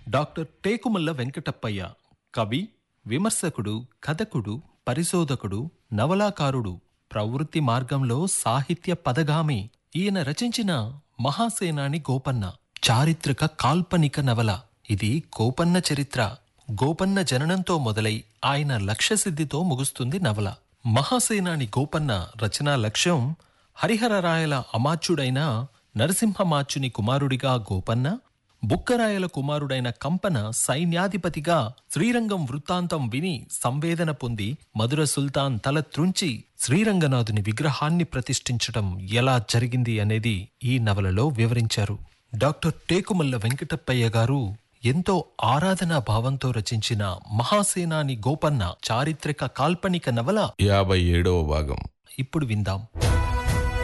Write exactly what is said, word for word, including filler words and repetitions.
Doctor Tekumalla Venkatappayya కవి, విమర్శకుడు, కథకుడు, పరిశోధకుడు, నవలాకారుడు, ప్రవృత్తి మార్గంలో సాహిత్య పదగామి. ఈయన రచించిన మహాసేనాని గోపన్న చారిత్రక కాల్పనిక నవల. ఇది గోపన్న చరిత్ర. గోపన్న జననంతో మొదలై ఆయన లక్ష్యసిద్ధితో ముగుస్తుంది నవల. మహాసేనాని గోపన్న రచనా లక్ష్యం హరిహరరాయల అమాత్యుడైన నరసింహమాచ్యుని కుమారుడిగా గోపన్న, బుక్కరాయల కుమారుడైన కంపన సైన్యాధిపతిగా శ్రీరంగం వృత్తాంతం విని సంవేదన పొంది మధుర సుల్తాన్ తల త్రుంచి శ్రీరంగనాథుని విగ్రహాన్ని ప్రతిష్ఠించటం ఎలా జరిగింది అనేది ఈ నవలలో వివరించారు. డాక్టర్ టేకుమల్ల వెంకటప్పయ్య గారు ఎంతో ఆరాధనా భావంతో రచించిన మహాసేనాని గోపన్న చారిత్రక కాల్పనిక నవల యాభై ఏడవ భాగం ఇప్పుడు విందాం.